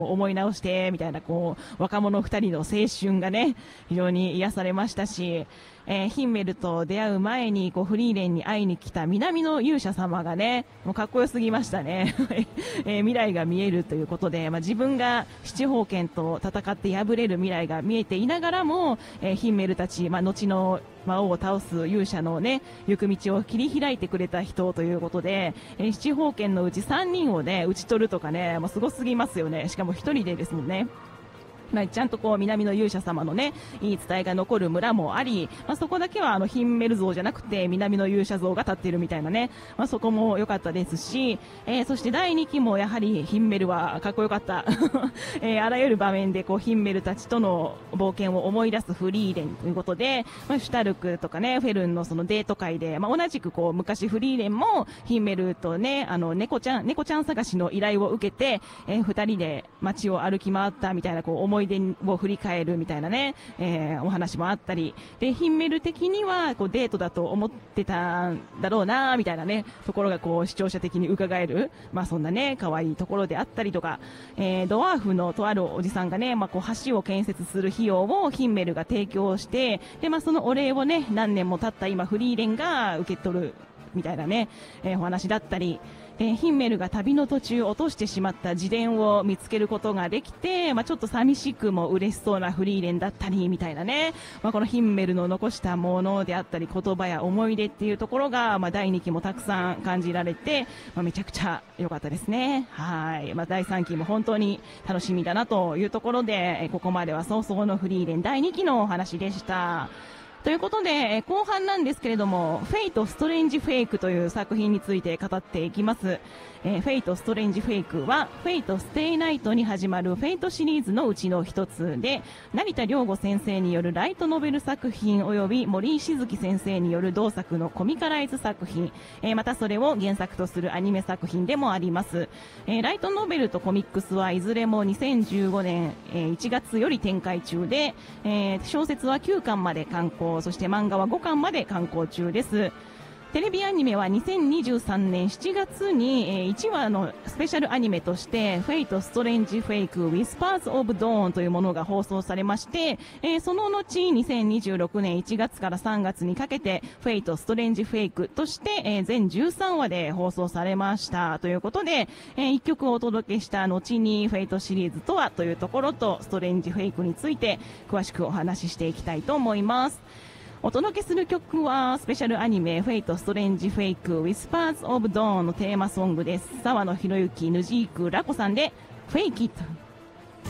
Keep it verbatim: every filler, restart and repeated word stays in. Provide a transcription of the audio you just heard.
思い直してみたいな、こう若者二人の青春がね非常に癒されましたし、えー、ヒンメルと出会う前にこうフリーレンに会いに来た南の勇者様がねもうかっこよすぎましたね、えー、未来が見えるということで、まあ、自分が七宝剣と戦って敗れる未来が見えていながらも、えー、ヒンメルたち、まあ、後の魔王を倒す勇者のね行く道を切り開いてくれた人ということで、えー、七宝剣のうちさんにんをね討ち取るとかね、もうすごすぎますよね。しかも一人でですもんね。まあ、ちゃんとこう南の勇者様のねいい伝えが残る村もあり、まあ、そこだけはあのヒンメル像じゃなくて南の勇者像が立っているみたいなね、まあ、そこも良かったですし、えー、そしてだいにきもやはりヒンメルはかっこよかった、えー、あらゆる場面でこうヒンメルたちとの冒険を思い出すフリーレンということで、まあ、シュタルクとかねフェルンのそのデート会で、まあ、同じくこう昔フリーレンもヒンメルとねあの猫ちゃん猫ちゃん探しの依頼を受けて、えー、ふたりで街を歩き回ったみたいなこう思い出を振り返るみたいなね、えー、お話もあったりで、ヒンメル的にはこうデートだと思ってたんだろうなみたいなねところがこう視聴者的に伺える、まあそんなね可愛いところであったりとか、えー、ドワーフのとあるおじさんがね、まあ、こう橋を建設する費用をヒンメルが提供して、で、まあ、そのお礼をね何年も経った今フリーレンが受け取るみたいなね、えー、お話だったり、えー、ヒンメルが旅の途中落としてしまった自伝を見つけることができて、まあ、ちょっと寂しくも嬉しそうなフリーレンだったりみたいなね、まあ、このヒンメルの残したものであったり言葉や思い出っていうところが、まあ、だいにきもたくさん感じられて、まあ、めちゃくちゃ良かったですね。はい、まあ、だいさんきも本当に楽しみだなというところで、えー、ここまでは早々のフリーレンだいにきのお話でした。ということで後半なんですけれども、フェイトストレンジフェイクという作品について語っていきます。えー、フェイトストレンジフェイクはフェイトステイナイトに始まるフェイトシリーズのうちの一つで、成田凌吾先生によるライトノベル作品および森井静樹先生による同作のコミカライズ作品、えー、またそれを原作とするアニメ作品でもあります。えー、ライトノベルとコミックスはいずれもにせんじゅうごねん、えー、いちがつより展開中で、えー、小説はきゅうかんまで刊行、そして漫画はごかんまで刊行中です。テレビアニメはにせんにじゅうさんねんしちがつに、えー、いちわのスペシャルアニメとしてフェイトストレンジフェイクウィスパーズオブドーンというものが放送されまして、えー、その後にせんにじゅうろくねんいちがつからさんがつにかけてフェイトストレンジフェイクとして、えー、全じゅうさんわで放送されましたということで、えー、いっきょくをお届けした後にフェイトシリーズとはというところとストレンジフェイクについて詳しくお話ししていきたいと思います。お届けする曲はスペシャルアニメフェイトストレンジフェイクウィスパーズオブドーンのテーマソングです。沢野博之、ヌジーク、ラコさんでフェイキット。